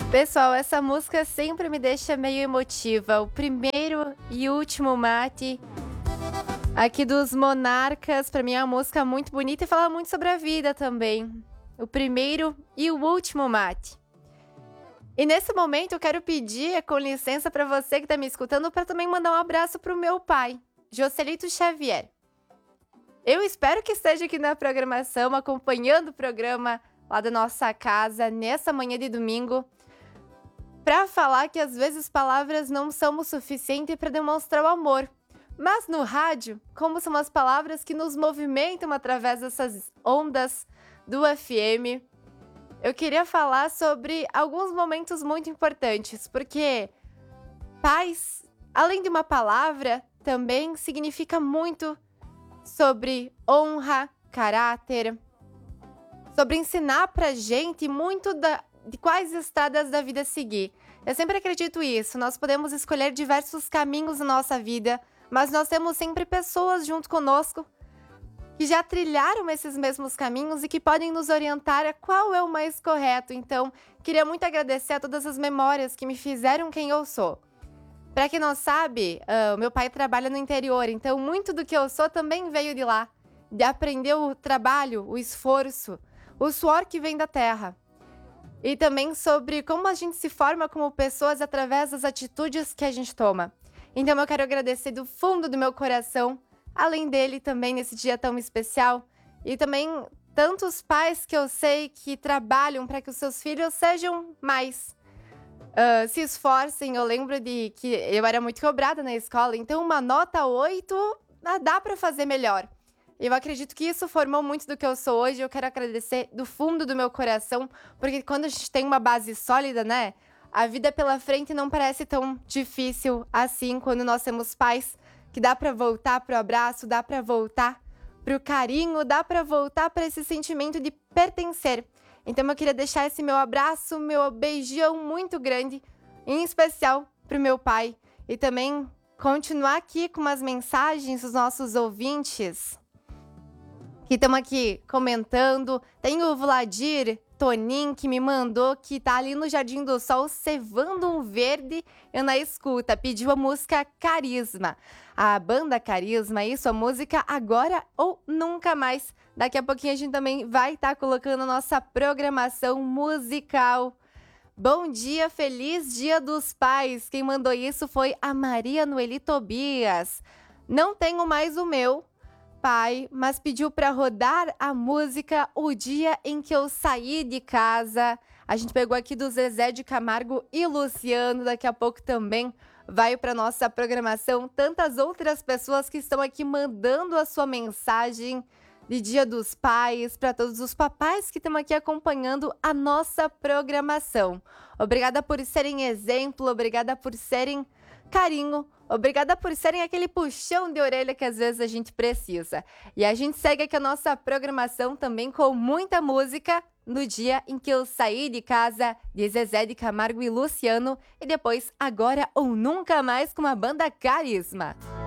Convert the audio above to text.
Pessoal, essa música sempre me deixa meio emotiva. O primeiro e último mate aqui dos Monarcas, pra mim é uma música muito bonita e fala muito sobre a vida também. O primeiro e o último mate. E nesse momento eu quero pedir, com licença para você que tá me escutando, para também mandar um abraço pro meu pai, Joselito Xavier. Eu espero que esteja aqui na programação, acompanhando o programa lá da nossa casa, nessa manhã de domingo, para falar que às vezes palavras não são o suficiente para demonstrar o amor. Mas no rádio, como são as palavras que nos movimentam através dessas ondas do FM, eu queria falar sobre alguns momentos muito importantes, porque paz, além de uma palavra, também significa muito sobre honra, caráter, sobre ensinar pra gente muito de quais estradas da vida seguir. Eu sempre acredito isso, nós podemos escolher diversos caminhos na nossa vida, mas nós temos sempre pessoas junto conosco que já trilharam esses mesmos caminhos e que podem nos orientar a qual é o mais correto. Então, queria muito agradecer a todas as memórias que me fizeram quem eu sou. Para quem não sabe, o meu pai trabalha no interior, então muito do que eu sou também veio de lá. De aprender o trabalho, o esforço, o suor que vem da terra. E também sobre como a gente se forma como pessoas através das atitudes que a gente toma. Então eu quero agradecer do fundo do meu coração, além dele também nesse dia tão especial, e também tantos pais que eu sei que trabalham para que os seus filhos sejam mais, se esforcem. Eu lembro de que eu era muito cobrada na escola, então uma nota 8 dá para fazer melhor. Eu acredito que isso formou muito do que eu sou hoje. Eu quero agradecer do fundo do meu coração, porque quando a gente tem uma base sólida, né? A vida pela frente não parece tão difícil assim quando nós temos pais que dá pra voltar pro abraço, dá pra voltar pro carinho, dá pra voltar pra esse sentimento de pertencer. Então eu queria deixar esse meu abraço, meu beijão muito grande, em especial pro meu pai. E também continuar aqui com umas mensagens dos nossos ouvintes que estão aqui comentando. Tem o Vladir Tonin, que me mandou que tá ali no Jardim do Sol cevando um verde e na escuta. Pediu a música Carisma. A banda Carisma, isso, a música Agora ou Nunca Mais. Daqui a pouquinho a gente também vai estar colocando a nossa programação musical. Bom dia, feliz Dia dos Pais. Quem mandou isso foi a Maria Noeli Tobias. Não tenho mais o meu pai, mas pediu para rodar a música O Dia em que Eu Saí de Casa. A gente pegou aqui do Zezé de Camargo e Luciano. Daqui a pouco também vai para nossa programação. Tantas outras pessoas que estão aqui mandando a sua mensagem de Dia dos Pais, para todos os papais que estão aqui acompanhando a nossa programação. Obrigada por serem exemplo, obrigada por serem carinho, obrigada por serem aquele puxão de orelha que às vezes a gente precisa. E a gente segue aqui a nossa programação também com muita música no Dia em que Eu Saí de Casa, de Zezé de Camargo e Luciano, e depois Agora ou Nunca Mais com a banda Carisma.